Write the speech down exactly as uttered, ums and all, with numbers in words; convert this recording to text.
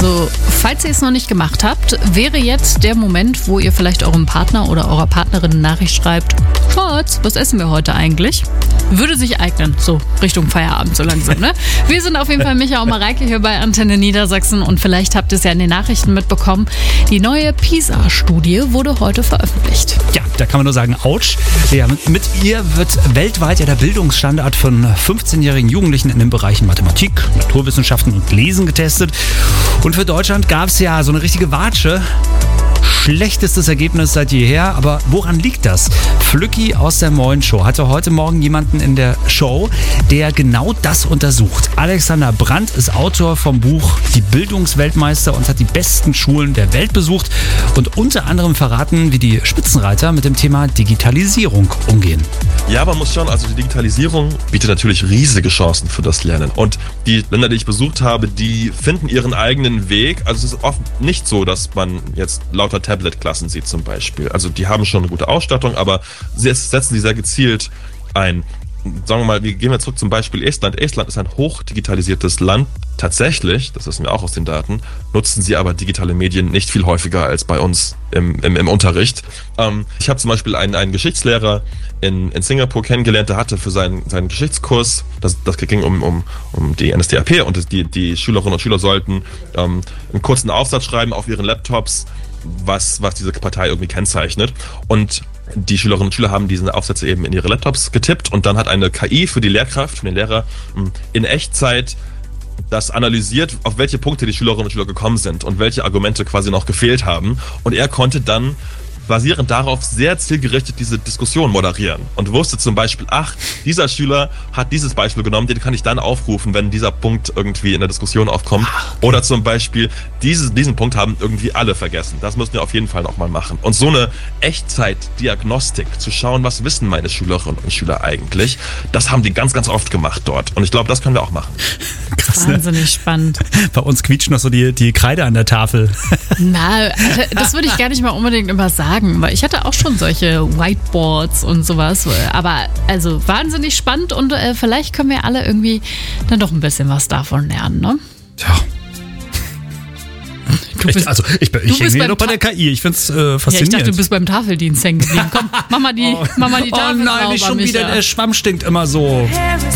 Also, falls ihr es noch nicht gemacht habt, wäre jetzt der Moment, wo ihr vielleicht eurem Partner oder eurer Partnerin eine Nachricht schreibt: Schatz, was essen wir heute eigentlich? Würde sich eignen, so Richtung Feierabend so langsam, ne? Wir sind auf jeden Fall Micha und Mareike hier bei Antenne Niedersachsen und vielleicht habt ihr es ja in den Nachrichten mitbekommen. Die neue PISA-Studie wurde heute veröffentlicht. Ja, da kann man nur sagen, ouch. Ja, mit, mit ihr wird weltweit ja der Bildungsstandard von fünfzehnjährigen Jugendlichen in den Bereichen Mathematik, Naturwissenschaften und Lesen getestet. Und für Deutschland gab es ja so eine richtige Watsche. Schlechtestes Ergebnis seit jeher, aber woran liegt das? Flücki aus der Moin Show hatte heute Morgen jemanden in der Show, der genau das untersucht. Alexander Brandt ist Autor vom Buch Die Bildungsweltmeister und hat die besten Schulen der Welt besucht und unter anderem verraten, wie die Spitzenreiter mit dem Thema Digitalisierung umgehen. Ja, man muss schon, also die Digitalisierung bietet natürlich riesige Chancen für das Lernen. Und die Länder, die ich besucht habe, die finden ihren eigenen Weg. Also es ist oft nicht so, dass man jetzt lauter Tablet-Klassen sieht zum Beispiel. Also die haben schon eine gute Ausstattung, aber sie setzen sie sehr gezielt ein. Sagen wir mal, wir gehen wir zurück zum Beispiel Estland. Estland ist ein hochdigitalisiertes Land. Tatsächlich, das wissen wir auch aus den Daten, nutzen sie aber digitale Medien nicht viel häufiger als bei uns im, im, im Unterricht. Ähm, ich habe zum Beispiel einen, einen Geschichtslehrer in, in Singapur kennengelernt, der hatte für seinen, seinen Geschichtskurs, das, das ging um, um, um die N S D A P und die, die Schülerinnen und Schüler sollten ähm, einen kurzen Aufsatz schreiben auf ihren Laptops, was, was diese Partei irgendwie kennzeichnet. Und die Schülerinnen und Schüler haben diese Aufsätze eben in ihre Laptops getippt und dann hat eine K I für die Lehrkraft, für den Lehrer in Echtzeit das analysiert, auf welche Punkte die Schülerinnen und Schüler gekommen sind und welche Argumente quasi noch gefehlt haben. Und er konnte dann basierend darauf sehr zielgerichtet diese Diskussion moderieren und wusste zum Beispiel, ach, dieser Schüler hat dieses Beispiel genommen, den kann ich dann aufrufen, wenn dieser Punkt irgendwie in der Diskussion aufkommt. Oder zum Beispiel, diese, diesen Punkt haben irgendwie alle vergessen. Das müssen wir auf jeden Fall nochmal machen. Und so eine Echtzeitdiagnostik, zu schauen, was wissen meine Schülerinnen und Schüler eigentlich, das haben die ganz, ganz oft gemacht dort. Und ich glaube, das können wir auch machen. Krass, Wahnsinnig ne? spannend. Bei uns quietscht noch so die, die Kreide an der Tafel. Na, das würde ich gar nicht mal unbedingt immer sagen, weil ich hatte auch schon solche Whiteboards und sowas. Aber also wahnsinnig spannend und äh, vielleicht können wir alle irgendwie dann doch ein bisschen was davon lernen, ne? Tja. Du bist, ich, also ich, bin, ich hänge hier noch bei der K I, ich finde es äh, faszinierend. Ja, ich dachte, du bist beim Tafeldienst hängen geblieben. Komm, mach mal die, oh. mach mal die Tafel Oh nein, sauber, nicht schon Micha. wieder, der Schwamm stinkt immer so.